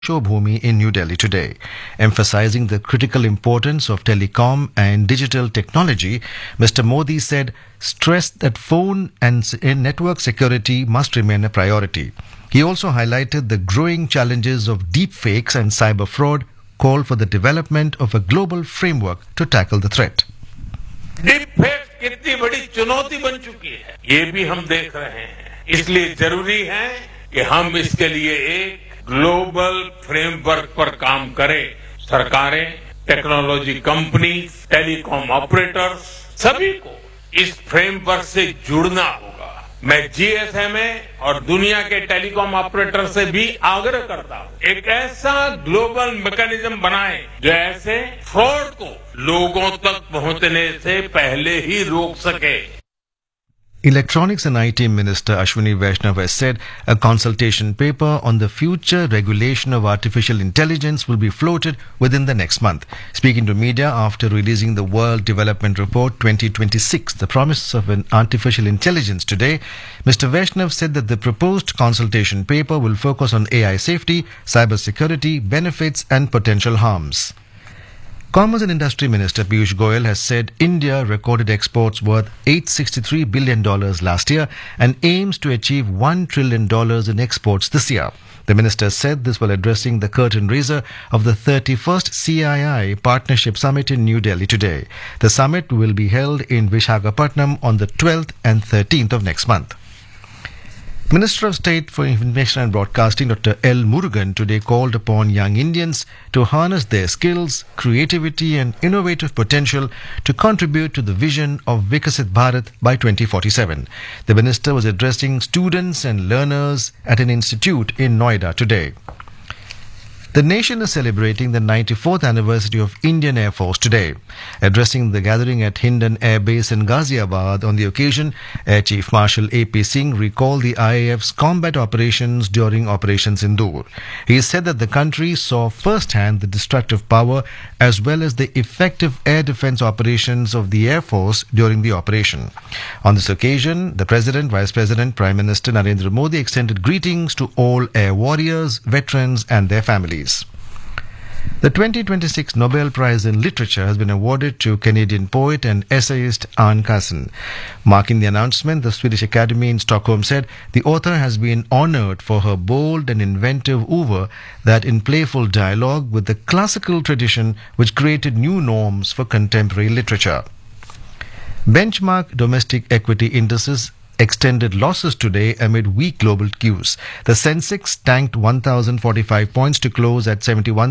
Bhumi in New Delhi today. Emphasizing the critical importance of telecom and digital technology, Mr. Modi stressed that phone and network security must remain a priority. He also highlighted the growing challenges of deepfakes and cyber fraud, called for the development of a global framework to tackle the threat. Deepfake कितनी बड़ी चुनौती बन चुकी है, ये भी हम देख रहे हैं। इसलिए जरूरी है कि हम इसके लिए एक ग्लोबल फ्रेमवर्क पर काम करें। सरकारें, टेक्नोलॉजी कंपनी, टेलीकॉम ऑपरेटर्स, सभी को इस फ्रेमवर्क से जुड़ना होगा। मैं जीएसएमए और दुनिया के टेलीकॉम ऑपरेटर से भी आग्रह करता हूं, एक ऐसा ग्लोबल मैकेनिज्म बनाएं जो ऐसे फ्रॉड को लोगों तक पहुंचने से पहले ही रोक सके। Electronics and IT Minister Ashwini Vaishnav has said a consultation paper on the future regulation of artificial intelligence will be floated within the next month. Speaking to media after releasing the World Development Report 2026, the promise of an artificial intelligence today, Mr. Vaishnav said that the proposed consultation paper will focus on AI safety, cybersecurity, benefits and potential harms. Commerce and Industry Minister Piyush Goyal has said India recorded exports worth $863 billion last year and aims to achieve $1 trillion in exports this year. The minister said this while addressing the curtain raiser of the 31st CII Partnership Summit in New Delhi today. The summit will be held in Visakhapatnam on the 12th and 13th of next month. Minister of State for Information and Broadcasting Dr. L. Murugan today called upon young Indians to harness their skills, creativity and innovative potential to contribute to the vision of Vikasit Bharat by 2047. The minister was addressing students and learners at an institute in Noida today. The nation is celebrating the 94th anniversary of Indian Air Force today. Addressing the gathering at Hindon Air Base in Ghaziabad on the occasion, Air Chief Marshal A.P. Singh recalled the IAF's combat operations during Operation Sindoor. He said that the country saw firsthand the destructive power as well as the effective air defense operations of the Air Force during the operation. On this occasion, the President, Vice President, Prime Minister Narendra Modi extended greetings to all air warriors, veterans and their families. The 2026 Nobel Prize in Literature has been awarded to Canadian poet and essayist Anne Carson. Marking the announcement, the Swedish Academy in Stockholm said the author has been honored for her bold and inventive oeuvre that in playful dialogue with the classical tradition which created new norms for contemporary literature. Benchmark domestic equity indices extended losses today amid weak global cues. The Sensex tanked 1,045 points to close at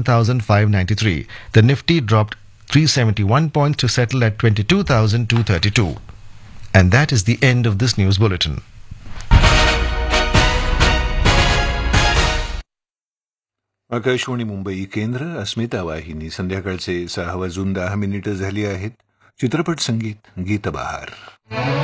71,593. The Nifty dropped 371 points to settle at 22,232. And that is the end of this news bulletin. Akashvani Mumbai केंद्र अस्मिता वाहिनी संध्याकाळचे 6:10 झाली आहेत. चित्रपट संगीत गीतबहार.